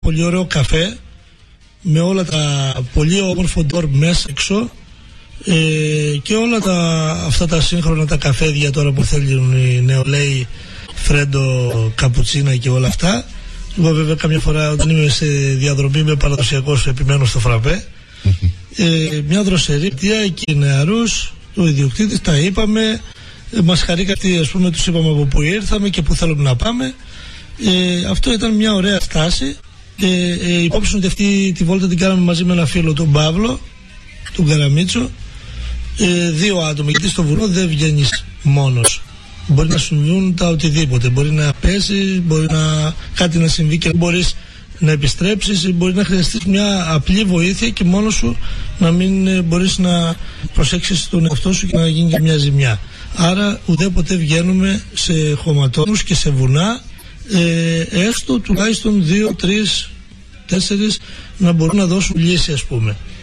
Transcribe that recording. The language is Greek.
πολύ ωραίο καφέ με όλα τα πολύ όμορφο ντόρ μέσα έξω και όλα αυτά τα σύγχρονα τα καφέδια τώρα που θέλουν οι νεολαίοι, φρέντο, καπουτσίνα και όλα αυτά. Εγώ βέβαια καμιά φορά όταν είμαι σε διαδρομή με παραδοσιακός επιμένω στο φραπέ. Μια δροσερή πτία εκεί νεαρούς, ο ιδιοκτήτης, τα είπαμε, μας χαρήκατε, ας πούμε, τους είπαμε από που ήρθαμε και που θέλουμε να πάμε. Αυτό ήταν μια ωραία στάση. Υπόψη ότι αυτή τη βόλτα την κάναμε μαζί με ένα φίλο, τον Παύλο, τον Καραμίτσο, 2 άτομα, γιατί στο βουνό δεν βγαίνεις μόνος. Μπορεί να συμβούν τα οτιδήποτε, μπορεί να πέσει, μπορεί κάτι να συμβεί και μπορείς να επιστρέψεις, μπορεί να χρειαστείς μια απλή βοήθεια και μόνος σου να μην μπορείς να προσέξεις τον εαυτό σου και να γίνει και μια ζημιά. Άρα ουδέποτε βγαίνουμε σε χωματώνους και σε βουνά, έστω τουλάχιστον 2, 3, 4 να μπορούν να δώσουν λύση, ας πούμε.